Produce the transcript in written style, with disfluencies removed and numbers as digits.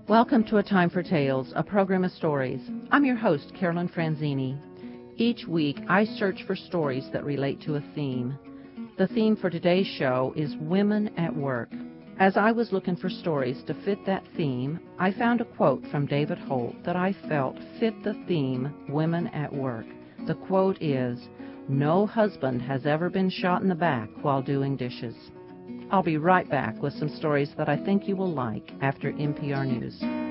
Welcome to A Time for Tales, a program of stories. I'm your host, Carolyn Franzini. Each week, I search for stories that relate to a theme. The theme for today's show is Women at Work. As I was looking for stories to fit that theme, I found a quote from David Holt that I felt fit the theme Women at Work. The quote is, "No husband has ever been shot in the back while doing dishes." I'll be right back with some stories that I think you will like after NPR News.